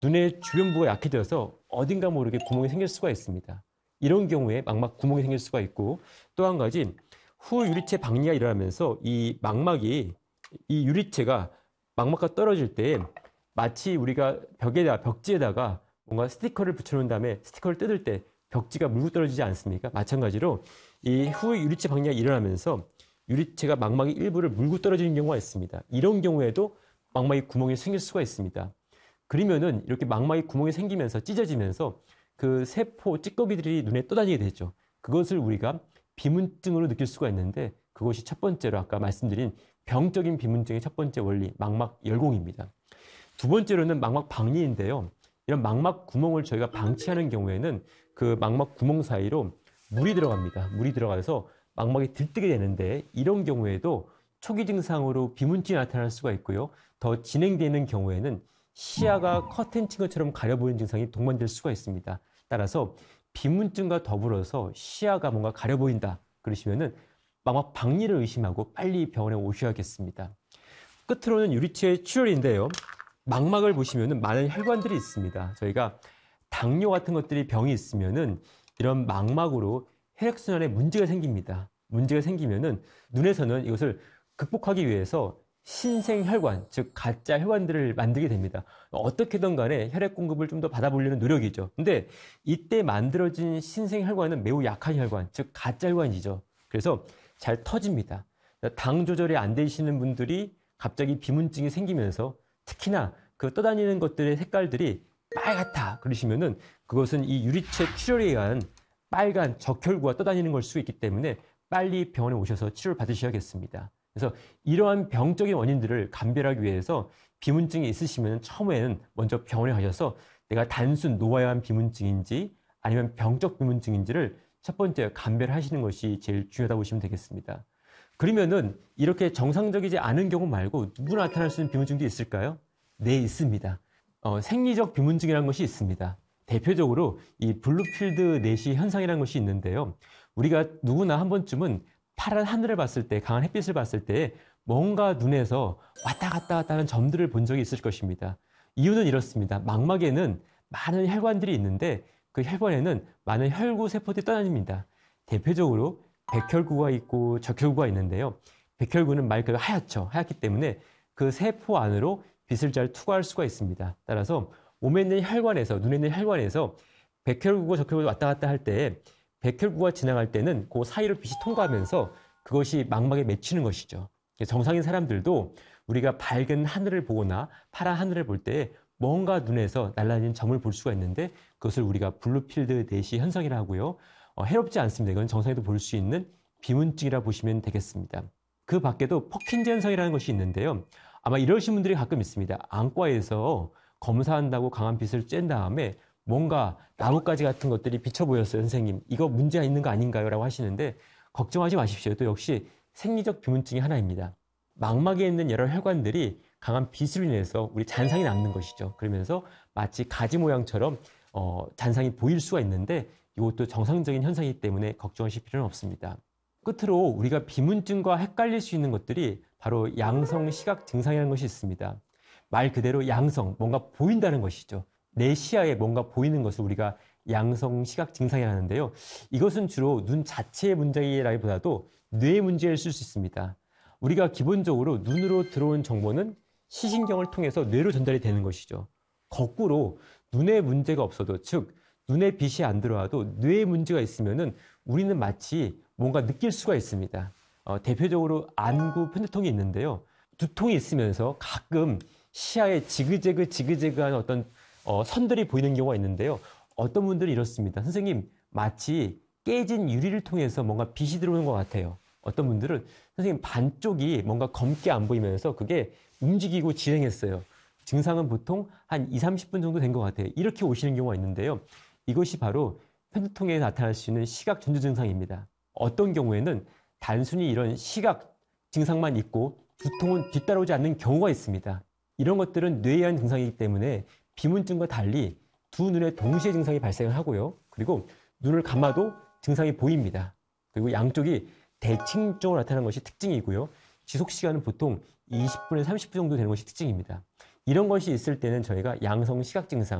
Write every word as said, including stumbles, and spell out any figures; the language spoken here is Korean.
눈의 주변부가 약해져서 어딘가 모르게 구멍이 생길 수가 있습니다. 이런 경우에 망막 구멍이 생길 수가 있고, 또 한 가지 후 유리체 박리가 일어나면서 이 망막이, 이 유리체가 망막과 떨어질 때 마치 우리가 벽에다, 벽지에다가 뭔가 스티커를 붙여놓은 다음에 스티커를 뜯을 때 벽지가 물고 떨어지지 않습니까? 마찬가지로 이 후 유리체 박리가 일어나면서 유리체가 망막의 일부를 물고 떨어지는 경우가 있습니다. 이런 경우에도 망막에 구멍이 생길 수가 있습니다. 그러면은 이렇게 망막에 구멍이 생기면서 찢어지면서 그 세포 찌꺼기들이 눈에 떠다니게 되죠. 그것을 우리가 비문증으로 느낄 수가 있는데, 그것이 첫 번째로 아까 말씀드린 병적인 비문증의 첫 번째 원리, 망막 열공입니다. 두 번째로는 망막 박리인데요. 이런 망막 구멍을 저희가 방치하는 경우에는 그 망막 구멍 사이로 물이 들어갑니다. 물이 들어가서 망막이 들뜨게 되는데, 이런 경우에도 초기 증상으로 비문증이 나타날 수가 있고요. 더 진행되는 경우에는 시야가 커튼 친 것처럼 가려 보이는 증상이 동반될 수가 있습니다. 따라서 비문증과 더불어서 시야가 뭔가 가려 보인다 그러시면은 망막 박리를 의심하고 빨리 병원에 오셔야겠습니다. 끝으로는 유리체 출혈인데요. 망막을 보시면은 많은 혈관들이 있습니다. 저희가 당뇨 같은 것들이 병이 있으면은 이런 망막으로 혈액순환에 문제가 생깁니다. 문제가 생기면은 눈에서는 이것을 극복하기 위해서 신생혈관, 즉 가짜 혈관들을 만들게 됩니다. 어떻게든 간에 혈액 공급을 좀 더 받아보려는 노력이죠. 근데 이때 만들어진 신생혈관은 매우 약한 혈관, 즉 가짜 혈관이죠. 그래서 잘 터집니다. 당 조절이 안 되시는 분들이 갑자기 비문증이 생기면서 특히나 그 떠다니는 것들의 색깔들이 빨갛다 그러시면은 그것은 이 유리체 출혈에 의한 빨간 적혈구가 떠다니는 걸 수 있기 때문에 빨리 병원에 오셔서 치료를 받으셔야겠습니다. 그래서 이러한 병적인 원인들을 감별하기 위해서 비문증이 있으시면 처음에는 먼저 병원에 가셔서 내가 단순 노화한 비문증인지 아니면 병적 비문증인지를 첫 번째 감별하시는 것이 제일 중요하다고 보시면 되겠습니다. 그러면은 이렇게 정상적이지 않은 경우 말고 누구나 나타날 수 있는 비문증도 있을까요? 네, 있습니다. 어, 생리적 비문증이라는 것이 있습니다. 대표적으로 이 블루필드 내시 현상이라는 것이 있는데요. 우리가 누구나 한 번쯤은 파란 하늘을 봤을 때, 강한 햇빛을 봤을 때 뭔가 눈에서 왔다 갔다 갔다 하는 점들을 본 적이 있을 것입니다. 이유는 이렇습니다. 망막에는 많은 혈관들이 있는데 그 혈관에는 많은 혈구 세포들이 떠다닙니다. 대표적으로 백혈구가 있고 적혈구가 있는데요. 백혈구는 말 그대로 하얗죠. 하얗기 때문에 그 세포 안으로 빛을 잘 투과할 수가 있습니다. 따라서 몸에 있는 혈관에서, 눈에 있는 혈관에서 백혈구가 적혈구가 왔다 갔다 할 때 백혈구가 지나갈 때는 그 사이로 빛이 통과하면서 그것이 망막에 맺히는 것이죠. 정상인 사람들도 우리가 밝은 하늘을 보거나 파란 하늘을 볼 때 뭔가 눈에서 날아다니는 점을 볼 수가 있는데 그것을 우리가 블루필드 내시 현상이라고 하고요. 어, 해롭지 않습니다. 이건 정상에도 볼 수 있는 비문증이라 보시면 되겠습니다. 그 밖에도 퍼킨즈 현상이라는 것이 있는데요. 아마 이러신 분들이 가끔 있습니다. 안과에서 검사한다고 강한 빛을 쬐은 다음에 뭔가 나뭇가지 같은 것들이 비쳐 보였어요. 선생님, 이거 문제가 있는 거 아닌가요? 라고 하시는데 걱정하지 마십시오. 또 역시 생리적 비문증이 하나입니다. 망막에 있는 여러 혈관들이 강한 빛으로 인해서 우리 잔상이 남는 것이죠. 그러면서 마치 가지 모양처럼 어, 잔상이 보일 수가 있는데 이것도 정상적인 현상이기 때문에 걱정하실 필요는 없습니다. 끝으로 우리가 비문증과 헷갈릴 수 있는 것들이 바로 양성 시각 증상이라는 것이 있습니다. 말 그대로 양성, 뭔가 보인다는 것이죠. 내 시야에 뭔가 보이는 것을 우리가 양성 시각 증상이라고 하는데요. 이것은 주로 눈 자체의 문제라기보다도 뇌의 문제일 수 있습니다. 우리가 기본적으로 눈으로 들어온 정보는 시신경을 통해서 뇌로 전달이 되는 것이죠. 거꾸로 눈에 문제가 없어도, 즉 눈에 빛이 안 들어와도 뇌에 문제가 있으면은 우리는 마치 뭔가 느낄 수가 있습니다. 어, 대표적으로 안구 편두통이 있는데요. 두통이 있으면서 가끔 시야에 지그재그 지그재그한 어떤 어, 선들이 보이는 경우가 있는데요. 어떤 분들이 이렇습니다. 선생님, 마치 깨진 유리를 통해서 뭔가 빛이 들어오는 것 같아요. 어떤 분들은 선생님 반쪽이 뭔가 검게 안 보이면서 그게 움직이고 진행했어요. 증상은 보통 한 이삼십 분 정도 된 것 같아요. 이렇게 오시는 경우가 있는데요. 이것이 바로 편두통에 나타날 수 있는 시각 전조 증상입니다. 어떤 경우에는 단순히 이런 시각 증상만 있고 두통은 뒤따라오지 않는 경우가 있습니다. 이런 것들은 뇌에 의한 증상이기 때문에 비문증과 달리 두 눈에 동시에 증상이 발생을 하고요. 그리고 눈을 감아도 증상이 보입니다. 그리고 양쪽이 대칭적으로 나타나는 것이 특징이고요. 지속시간은 보통 이십 분에서 삼십 분 정도 되는 것이 특징입니다. 이런 것이 있을 때는 저희가 양성 시각 증상